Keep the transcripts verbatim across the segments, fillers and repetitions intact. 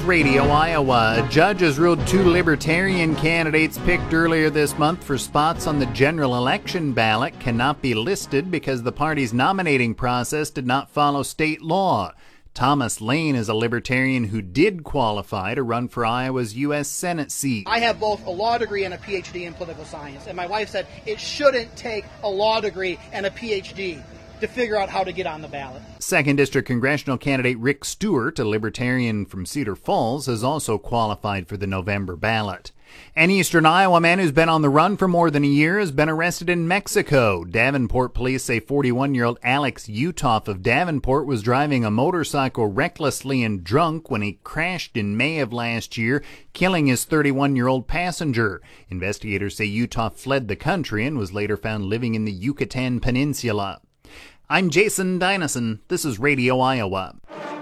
Radio Iowa. A judge has ruled two Libertarian candidates picked earlier this month for spots on the general election ballot cannot be listed because the party's nominating process did not follow state law. Thomas Lane is a Libertarian who did qualify to run for Iowa's U S Senate seat. I have both a law degree and a P H D in political science, and my wife said it shouldn't take a law degree and a P H D to figure out how to get on the ballot. Second District Congressional candidate Rick Stewart, a Libertarian from Cedar Falls, has also qualified for the November ballot. An Eastern Iowa man who's been on the run for more than a year has been arrested in Mexico. Davenport police say forty-one-year-old Alex Uthoff of Davenport was driving a motorcycle recklessly and drunk when he crashed in May of last year, killing his thirty-one-year-old passenger. Investigators say Uthoff fled the country and was later found living in the Yucatan Peninsula. I'm Jason Dynison. This is Radio Iowa.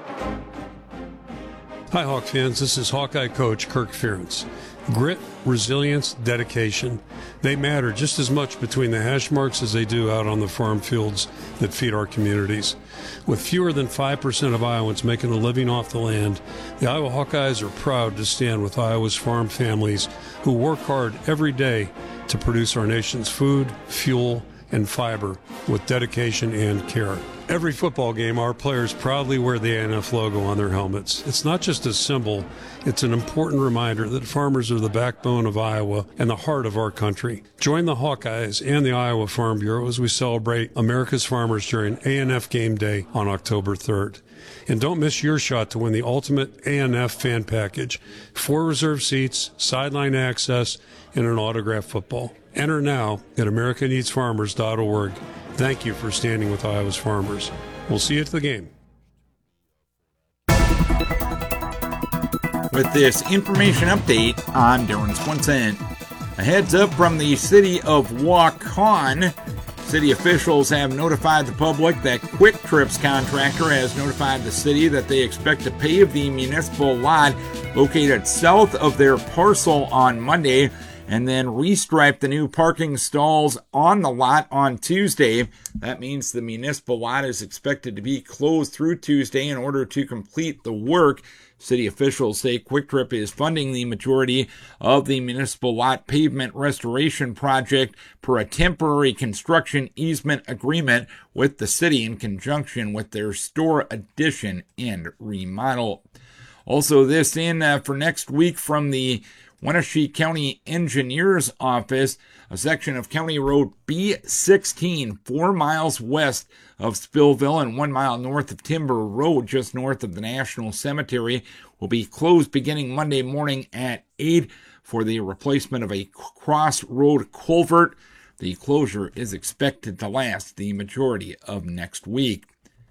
Hi, Hawk fans. This is Hawkeye coach Kirk Ferentz. Grit, resilience, dedication, they matter just as much between the hash marks as they do out on the farm fields that feed our communities. With fewer than five percent of Iowans making a living off the land, the Iowa Hawkeyes are proud to stand with Iowa's farm families who work hard every day to produce our nation's food, fuel, and fiber with dedication and care. Every football game, our players proudly wear the A N F logo on their helmets. It's not just a symbol, it's an important reminder that farmers are the backbone of Iowa and the heart of our country. Join the Hawkeyes and the Iowa Farm Bureau as we celebrate America's farmers during A N F Game Day on October third. And don't miss your shot to win the ultimate A N F fan package, four reserved seats, sideline access, and an autographed football. Enter now at america needs farmers dot org. Thank you for standing with Iowa's farmers. We'll see you at the game. With this information update, I'm Darren Swenson. A heads up from the city of Waukon. City officials have notified the public that Quick Trips contractor has notified the city that they expect to pave the municipal lot located south of their parcel on Monday and then restripe the new parking stalls on the lot on Tuesday. That means the municipal lot is expected to be closed through Tuesday in order to complete the work. City officials say Quick Trip is funding the majority of the municipal lot pavement restoration project per a temporary construction easement agreement with the city in conjunction with their store addition and remodel. Also, this in uh, for next week from the Wenatchee County Engineers Office, a section of County Road B sixteen, four miles west of Spillville and one mile north of Timber Road, just north of the National Cemetery, will be closed beginning Monday morning at eight for the replacement of a crossroad culvert. The closure is expected to last the majority of next week.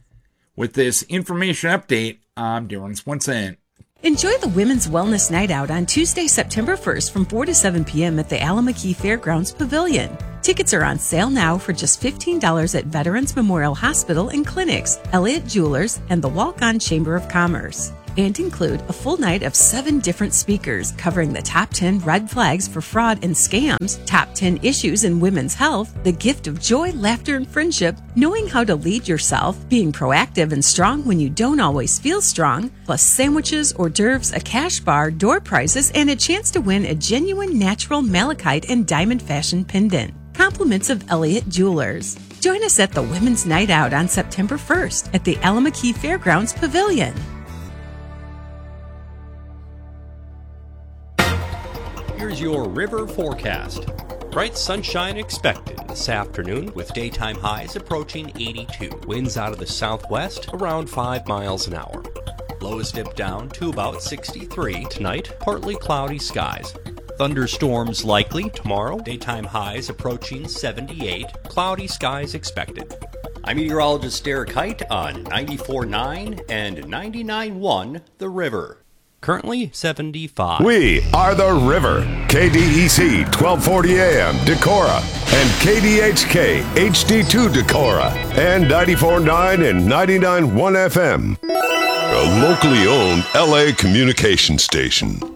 With this information update, I'm Darren Swenson. Enjoy the Women's Wellness Night Out on Tuesday, September first from four to seven p.m. at the Allamakee Fairgrounds Pavilion. Tickets are on sale now for just fifteen dollars at Veterans Memorial Hospital and Clinics, Elliott Jewelers, and the Walk-On Chamber of Commerce. And include a full night of seven different speakers covering the top ten red flags for fraud and scams, top ten issues in women's health, the gift of joy, laughter, and friendship, knowing how to lead yourself, being proactive and strong when you don't always feel strong, plus sandwiches, hors d'oeuvres, a cash bar, door prizes, and a chance to win a genuine natural malachite and diamond fashion pendant. Compliments of Elliott Jewelers. Join us at the Women's Night Out on September first at the Allamakee Fairgrounds Pavilion. Here's your river forecast. Bright sunshine expected this afternoon with daytime highs approaching eighty-two. Winds out of the southwest around five miles an hour. Lows dip down to about sixty-three. Tonight, partly cloudy skies. Thunderstorms likely tomorrow. Daytime highs approaching seventy-eight. Cloudy skies expected. I'm meteorologist Derek Height on ninety-four point nine and ninety-nine point one The River. Currently seventy-five. We are The River. K D E C twelve forty A M Decorah and K D H K H D two Decorah and ninety-four point nine and ninety-nine point one F M. A locally owned L A communication station.